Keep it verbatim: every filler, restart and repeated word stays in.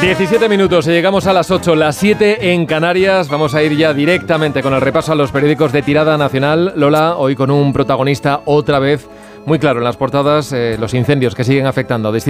diecisiete minutos, llegamos a las ocho, las siete en Canarias. Vamos a ir ya directamente con el repaso a los periódicos de tirada nacional. Lola, hoy con un protagonista otra vez muy claro en las portadas, eh, los incendios que siguen afectando a distintos